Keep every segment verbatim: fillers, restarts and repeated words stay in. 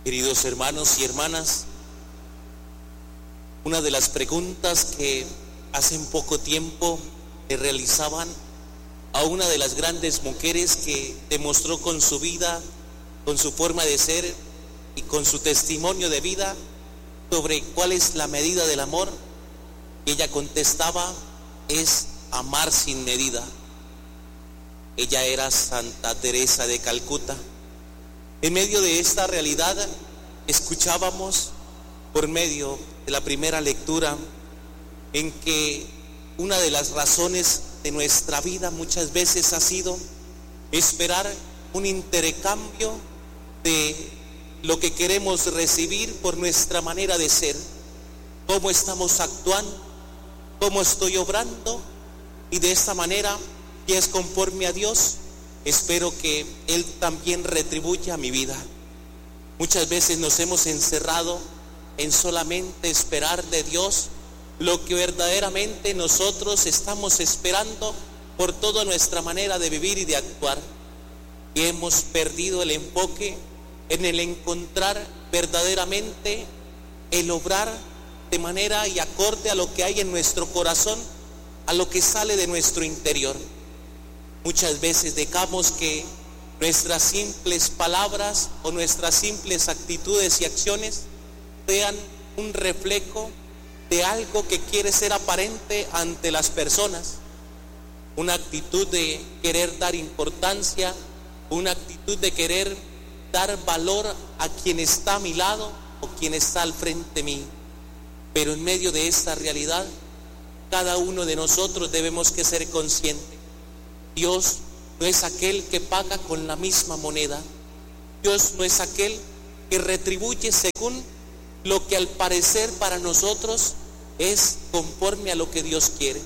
Queridos hermanos y hermanas, una de las preguntas que hace poco tiempo le realizaban a una de las grandes mujeres que demostró con su vida, con su forma de ser y con su testimonio de vida sobre cuál es la medida del amor, ella contestaba: es amar sin medida. Ella era Santa Teresa de Calcuta. En medio de esta realidad escuchábamos por medio de la primera lectura en que una de las razones de nuestra vida muchas veces ha sido esperar un intercambio de lo que queremos recibir por nuestra manera de ser, cómo estamos actuando, cómo estoy obrando, y de esta manera, si es conforme a Dios, espero que Él también retribuya mi vida. Muchas veces nos hemos encerrado en solamente esperar de Dios lo que verdaderamente nosotros estamos esperando por toda nuestra manera de vivir y de actuar, y hemos perdido el enfoque en el encontrar verdaderamente el obrar de manera y acorde a lo que hay en nuestro corazón, a lo que sale de nuestro interior. Muchas veces dejamos que nuestras simples palabras o nuestras simples actitudes y acciones sean un reflejo de algo que quiere ser aparente ante las personas, una actitud de querer dar importancia, una actitud de querer dar valor a quien está a mi lado o quien está al frente de mí. Pero en medio de esta realidad, cada uno de nosotros debemos que ser conscientes: Dios no es aquel que paga con la misma moneda. Dios no es aquel que retribuye según lo que al parecer para nosotros es conforme a lo que Dios quiere.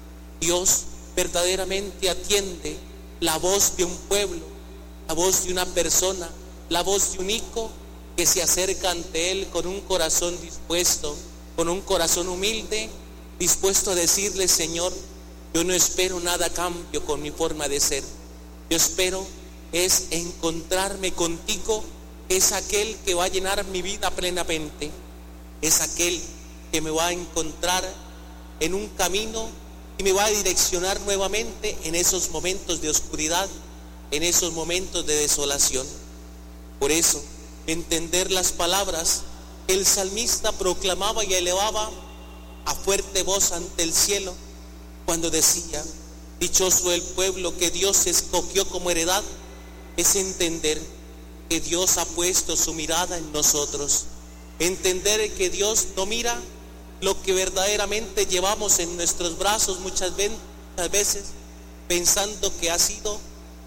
Dios verdaderamente atiende la voz de un pueblo, la voz de una persona, la voz de un hijo que se acerca ante Él con un corazón dispuesto, con un corazón humilde, dispuesto a decirle: Señor, yo no espero nada a cambio con mi forma de ser. Yo espero es encontrarme contigo. Es aquel que va a llenar mi vida plenamente. Es aquel que me va a encontrar en un camino y me va a direccionar nuevamente en esos momentos de oscuridad, en esos momentos de desolación. Por eso, entender las palabras que el salmista proclamaba y elevaba a fuerte voz ante el cielo, cuando decía: dichoso el pueblo que Dios escogió como heredad, es entender que Dios ha puesto su mirada en nosotros, entender que Dios no mira lo que verdaderamente llevamos en nuestros brazos muchas veces, pensando que ha sido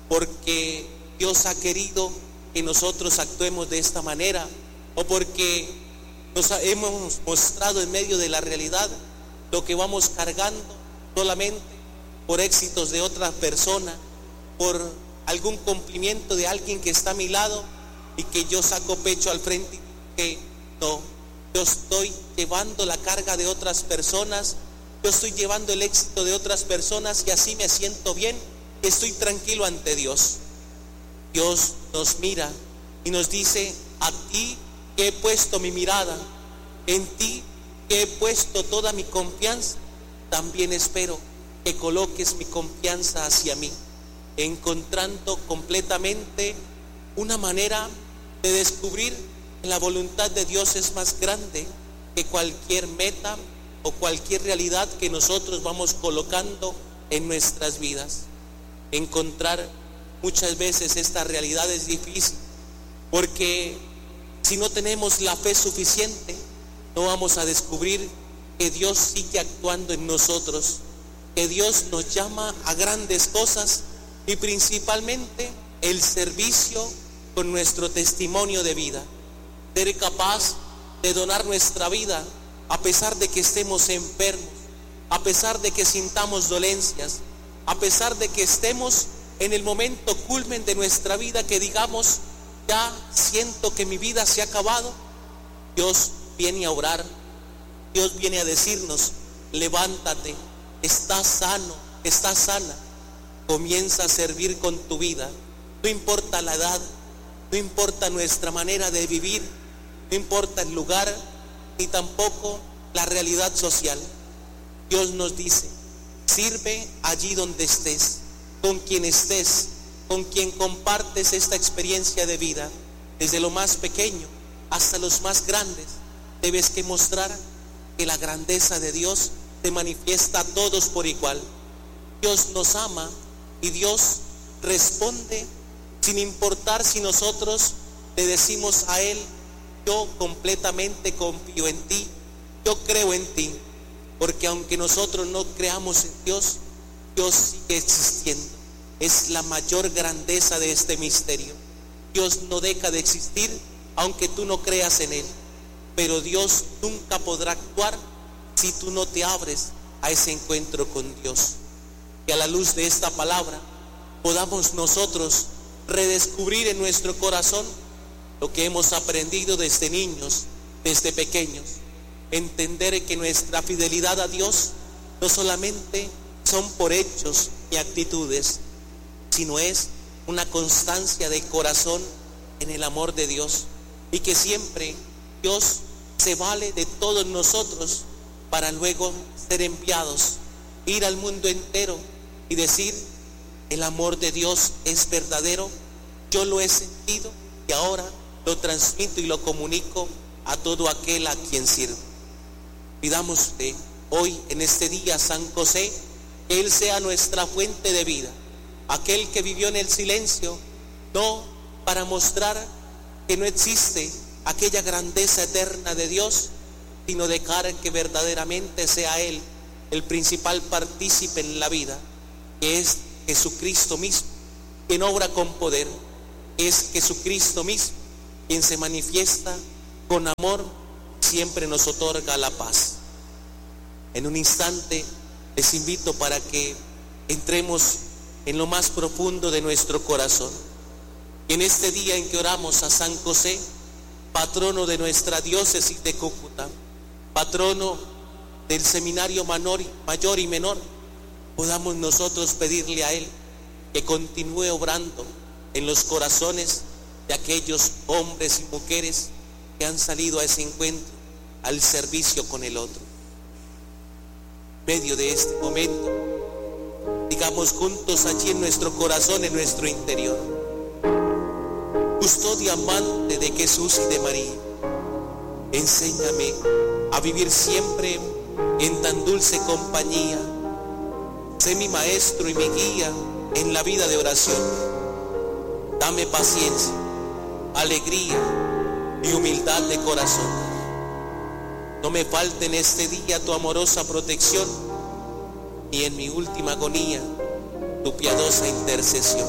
porque Dios ha querido que nosotros actuemos de esta manera, o porque nos hemos mostrado en medio de la realidad lo que vamos cargando solamente por éxitos de otra persona, por algún cumplimiento de alguien que está a mi lado, y que yo saco pecho al frente y que no, yo estoy llevando la carga de otras personas, yo estoy llevando el éxito de otras personas, y así me siento bien, estoy tranquilo ante Dios. Dios nos mira y nos dice: a ti que he puesto mi mirada, en ti que he puesto toda mi confianza, también espero que coloques mi confianza hacia mí, encontrando completamente una manera de descubrir que la voluntad de Dios es más grande que cualquier meta o cualquier realidad que nosotros vamos colocando en nuestras vidas. Encontrar muchas veces esta realidad es difícil, porque si no tenemos la fe suficiente, no vamos a descubrir que Dios sigue actuando en nosotros, que Dios nos llama a grandes cosas, y principalmente el servicio con nuestro testimonio de vida. Ser capaz de donar nuestra vida a pesar de que estemos enfermos, a pesar de que sintamos dolencias, a pesar de que estemos en el momento culmen de nuestra vida, que digamos: ya siento que mi vida se ha acabado. Dios viene a orar, Dios viene a decirnos: levántate, estás sano, estás sana, comienza a servir con tu vida. No importa la edad, No importa nuestra manera de vivir, no importa el lugar, ni tampoco la realidad social. Dios nos dice: sirve allí donde estés, con quien estés, con quien compartes esta experiencia de vida, desde lo más pequeño hasta los más grandes. Debes que mostrar que la grandeza de Dios se manifiesta a todos por igual. Dios nos ama y Dios responde sin importar si nosotros le decimos a Él: yo completamente confío en ti, yo creo en ti. Porque aunque nosotros no creamos en Dios, Dios sigue existiendo. Es la mayor grandeza de este misterio. Dios no deja de existir aunque tú no creas en Él. Pero Dios nunca podrá actuar si tú no te abres a ese encuentro con Dios. Que a la luz de esta palabra podamos nosotros redescubrir en nuestro corazón lo que hemos aprendido desde niños, desde pequeños. Entender que nuestra fidelidad a Dios no solamente son por hechos y actitudes, sino es una constancia de corazón en el amor de Dios, y que siempre Dios se vale de todos nosotros para luego ser enviados, ir al mundo entero y decir: el amor de Dios es verdadero, yo lo he sentido y ahora lo transmito y lo comunico a todo aquel a quien sirve. Pidamos de hoy, en este día, a San José, que Él sea nuestra fuente de vida, aquel que vivió en el silencio, no para mostrar que no existe aquella grandeza eterna de Dios, sino dejar que verdaderamente sea Él el principal partícipe en la vida, que es Jesucristo mismo, quien obra con poder. Es Jesucristo mismo quien se manifiesta con amor, siempre nos otorga la paz. En un instante les invito para que entremos en lo más profundo de nuestro corazón. En este día en que oramos a San José, patrono de nuestra diócesis de Cúcuta, patrono del seminario mayor y menor, podamos nosotros pedirle a Él que continúe obrando en los corazones de aquellos hombres y mujeres que han salido a ese encuentro, al servicio con el otro. En medio de este momento, digamos juntos allí en nuestro corazón, en nuestro interior: custodia amante de Jesús y de María, enséñame a vivir siempre en tan dulce compañía. Sé mi maestro y mi guía en la vida de oración. Dame paciencia, alegría y humildad de corazón. No me falte en este día tu amorosa protección, y en mi última agonía tu piadosa intercesión.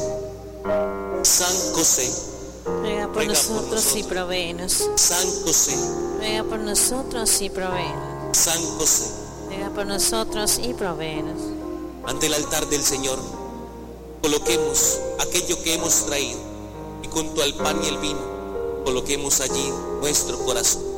San José, ruega por ruega nosotros, por nosotros y provéenos. San José, Ruega por nosotros y provéenos. San José. Ruega por nosotros y provéenos. Ante el altar del Señor coloquemos aquello que hemos traído, y junto al pan y el vino coloquemos allí nuestro corazón.